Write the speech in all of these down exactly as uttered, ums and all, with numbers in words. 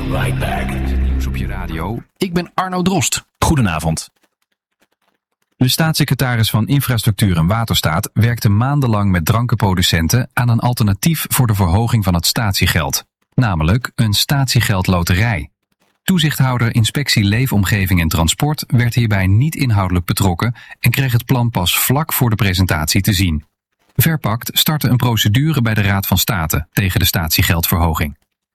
right back. Nieuws op je radio. Ik ben Arno Drost. Goedenavond. De staatssecretaris van Infrastructuur en Waterstaat werkte maandenlang met drankenproducenten aan een alternatief voor de verhoging van het statiegeld. Namelijk een statiegeldloterij. Toezichthouder Inspectie Leefomgeving en Transport werd hierbij niet inhoudelijk betrokken en kreeg het plan pas vlak voor de presentatie te zien. Verpakt startte een procedure bij de Raad van State tegen de statiegeldverhoging.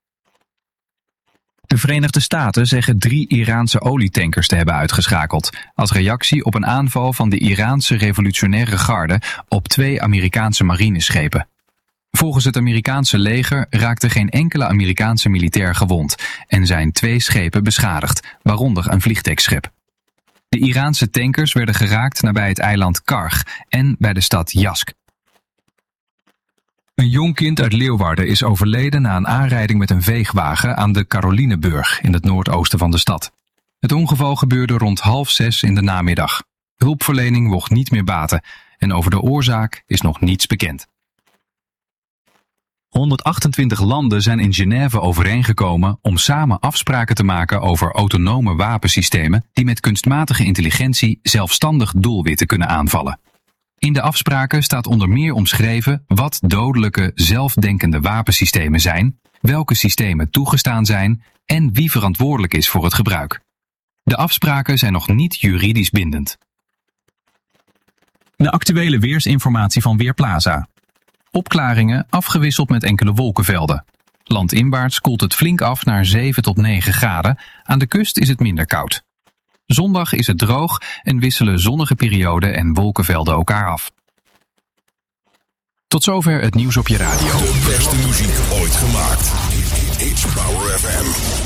De Verenigde Staten zeggen drie Iraanse olietankers te hebben uitgeschakeld, als reactie op een aanval van de Iraanse revolutionaire garde op twee Amerikaanse marineschepen. Volgens het Amerikaanse leger raakte geen enkele Amerikaanse militair gewond en zijn twee schepen beschadigd, waaronder een vliegdekschip. De Iraanse tankers werden geraakt nabij het eiland Karg en bij de stad Yazd. Een jong kind uit Leeuwarden is overleden na een aanrijding met een veegwagen aan de Carolineburg in het noordoosten van de stad. Het ongeval gebeurde rond half zes in de namiddag. Hulpverlening mocht niet meer baten en over de oorzaak is nog niets bekend. honderdachtentwintig landen zijn in Genève overeengekomen om samen afspraken te maken over autonome wapensystemen die met kunstmatige intelligentie zelfstandig doelwitten kunnen aanvallen. In de afspraken staat onder meer omschreven wat dodelijke, zelfdenkende wapensystemen zijn, welke systemen toegestaan zijn en wie verantwoordelijk is voor het gebruik. De afspraken zijn nog niet juridisch bindend. De actuele weersinformatie van Weerplaza. Opklaringen afgewisseld met enkele wolkenvelden. Landinwaarts koelt het flink af naar zeven tot negen graden. Aan de kust is het minder koud. Zondag is het droog en wisselen zonnige perioden en wolkenvelden elkaar af. Tot zover het nieuws op je radio. De beste muziek ooit gemaakt. It's Power F M.